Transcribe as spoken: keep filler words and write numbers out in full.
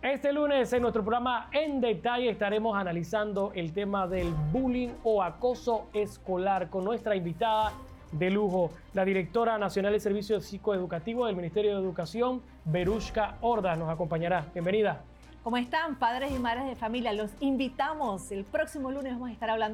Este lunes en nuestro programa En Detalle estaremos analizando el tema del bullying o acoso escolar con nuestra invitada de lujo, la directora nacional de Servicios Psicoeducativos del Ministerio de Educación, Verushka Ordaz, nos acompañará. Bienvenida. ¿Cómo están, padres y madres de familia? Los invitamos. El próximo lunes vamos a estar hablando